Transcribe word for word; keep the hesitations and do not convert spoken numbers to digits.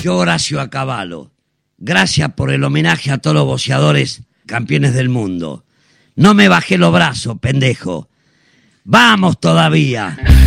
Yo, Horacio Acabalo, gracias por el homenaje a todos los boxeadores campeones del mundo. No me bajé los brazos, pendejo. ¡Vamos todavía!